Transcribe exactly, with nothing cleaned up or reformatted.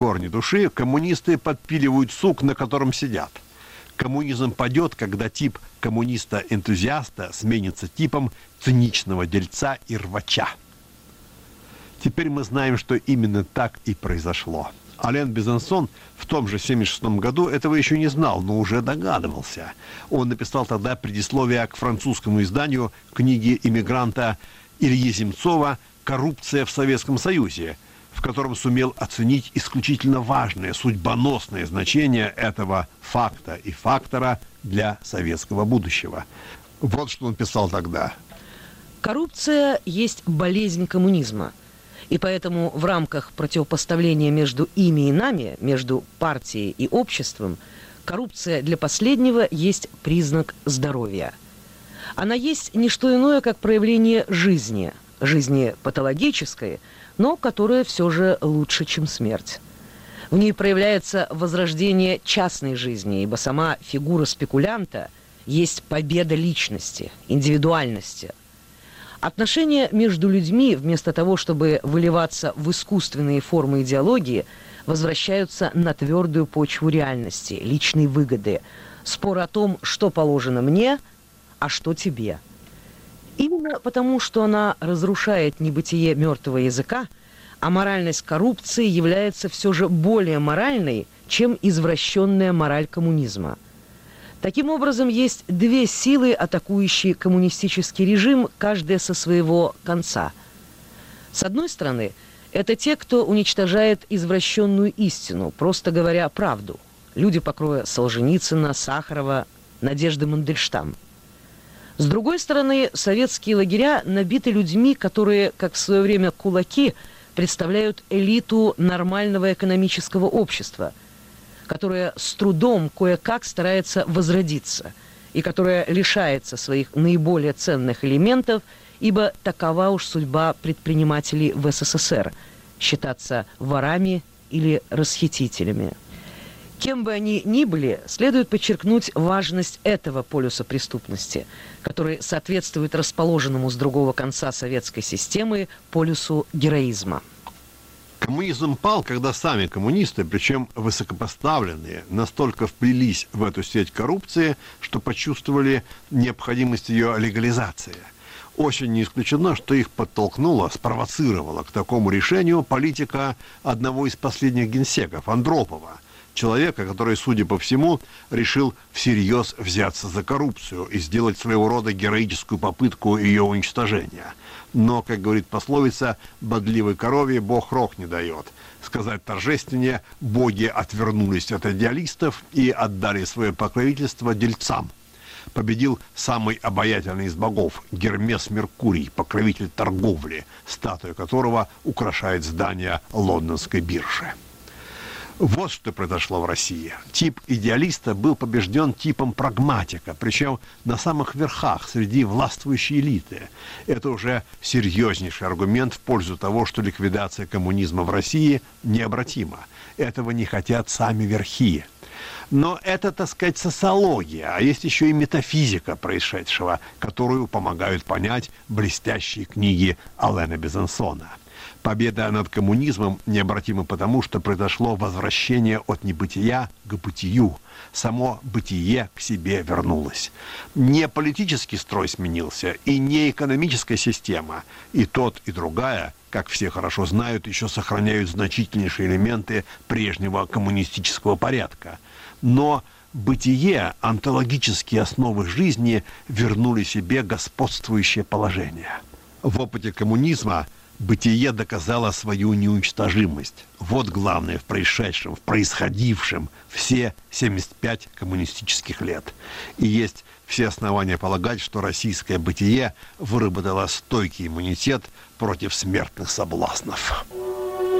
корни души, коммунисты подпиливают сук, на котором сидят. Коммунизм падет, когда тип коммуниста-энтузиаста сменится типом циничного дельца и рвача. Теперь мы знаем, что именно так и произошло. Ален Безансон в том же семьдесят шестом году этого еще не знал, но уже догадывался. Он написал тогда предисловие к французскому изданию книги иммигранта Ильи Земцова «Коррупция в Советском Союзе», в котором сумел оценить исключительно важное, судьбоносное значение этого факта и фактора для советского будущего. Вот что он писал тогда. Коррупция есть болезнь коммунизма. И поэтому в рамках противопоставления между ими и нами, между партией и обществом, коррупция для последнего есть признак здоровья. Она есть не что иное, как проявление жизни, жизни патологической, но которая все же лучше, чем смерть. В ней проявляется возрождение частной жизни, ибо сама фигура спекулянта есть победа личности, индивидуальности. Отношения между людьми, вместо того, чтобы выливаться в искусственные формы идеологии, возвращаются на твердую почву реальности, личной выгоды. Спор о том, что положено мне, а что тебе. Именно потому, что она разрушает небытие мертвого языка, а моральность коррупции является все же более моральной, чем извращенная мораль коммунизма. Таким образом, есть две силы, атакующие коммунистический режим, каждая со своего конца. С одной стороны, это те, кто уничтожает извращенную истину, просто говоря правду. Люди покроя Солженицына, Сахарова, Надежды Мандельштам. С другой стороны, советские лагеря набиты людьми, которые, как в свое время кулаки, представляют элиту нормального экономического общества, которая с трудом кое-как старается возродиться и которая лишается своих наиболее ценных элементов, ибо такова уж судьба предпринимателей в СССР – считаться ворами или расхитителями. Кем бы они ни были, следует подчеркнуть важность этого полюса преступности, который соответствует расположенному с другого конца советской системы полюсу героизма. Коммунизм пал, когда сами коммунисты, причем высокопоставленные, настолько вплелись в эту сеть коррупции, что почувствовали необходимость ее легализации. Очень не исключено, что их подтолкнуло, спровоцировало к такому решению политика одного из последних генсеков, Андропова, человека, который, судя по всему, решил всерьез взяться за коррупцию и сделать своего рода героическую попытку ее уничтожения. Но, как говорит пословица, бодливой корове Бог рог не дает. Сказать торжественнее, боги отвернулись от идеалистов и отдали свое покровительство дельцам. Победил самый обаятельный из богов, Гермес Меркурий, покровитель торговли, статуя которого украшает здание лондонской биржи. Вот что произошло в России. Тип идеалиста был побежден типом прагматика, причем на самых верхах, среди властвующей элиты. Это уже серьезнейший аргумент в пользу того, что ликвидация коммунизма в России необратима. Этого не хотят сами верхи. Но это, так сказать, социология, а есть еще и метафизика происшедшего, которую помогают понять блестящие книги Алена Безансона. Победа над коммунизмом необратима потому, что произошло возвращение от небытия к бытию. Само бытие к себе вернулось. Не политический строй сменился, и не экономическая система. И тот, и другая, как все хорошо знают, еще сохраняют значительнейшие элементы прежнего коммунистического порядка. Но бытие, онтологические основы жизни вернули себе господствующее положение. В опыте коммунизма бытие доказало свою неуничтожимость. Вот главное в происшедшем, в происходившем все семьдесят пять коммунистических лет. И есть все основания полагать, что российское бытие выработало стойкий иммунитет против смертных соблазнов.